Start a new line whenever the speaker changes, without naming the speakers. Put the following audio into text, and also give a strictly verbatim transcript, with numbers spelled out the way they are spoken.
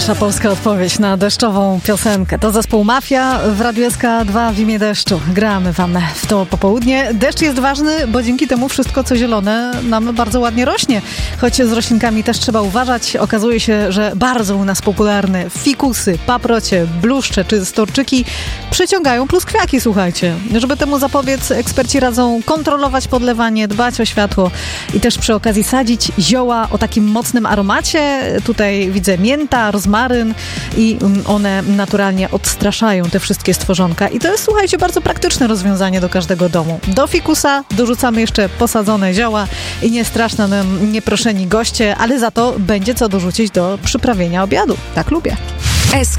nasza polska odpowiedź na deszczową piosenkę. To zespół Mafia w Radiu S K dwa w imię deszczu. Gramy wam w to popołudnie. Deszcz jest ważny, bo dzięki temu wszystko, co zielone, nam bardzo ładnie rośnie. Choć z roślinkami też trzeba uważać. Okazuje się, że bardzo u nas popularne fikusy, paprocie, bluszcze czy storczyki przyciągają pluskwiaki, słuchajcie. Żeby temu zapobiec, eksperci radzą kontrolować podlewanie, dbać o światło i też przy okazji sadzić zioła o takim mocnym aromacie. Tutaj widzę mięta, rozmaryn i one naturalnie odstraszają te wszystkie stworzonka. I to jest, słuchajcie, bardzo praktyczne rozwiązanie do każdego domu. Do fikusa dorzucamy jeszcze posadzone zioła i nie straszno nam nieproszeni goście, ale za to będzie co dorzucić do przyprawienia obiadu. Tak lubię.
S